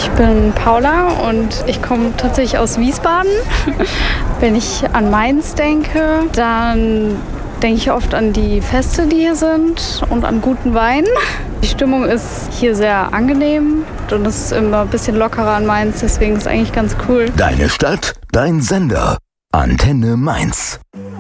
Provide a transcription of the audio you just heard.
bin Paula und ich komme tatsächlich aus Wiesbaden. Wenn ich an Mainz denke, dann denke ich oft an die Feste, die hier sind und an guten Wein. Die Stimmung ist hier sehr angenehm und es ist immer ein bisschen lockerer an Mainz, deswegen ist es eigentlich ganz cool. Deine Stadt, dein Sender. Antenne Mainz.